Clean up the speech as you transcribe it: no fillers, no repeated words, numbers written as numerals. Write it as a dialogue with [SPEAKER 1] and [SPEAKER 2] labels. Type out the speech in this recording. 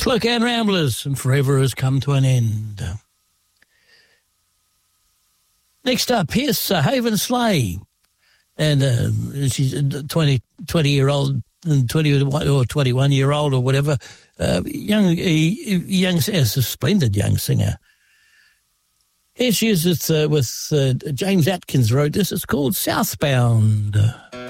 [SPEAKER 1] Slow Can Ramblers and Forever Has Come to an End. Next up, here's Haven Slay. And she's a 20-year-old, 20 or 21-year-old or whatever, young, a splendid young singer. Here she is with James Atkins wrote this. It's called Southbound.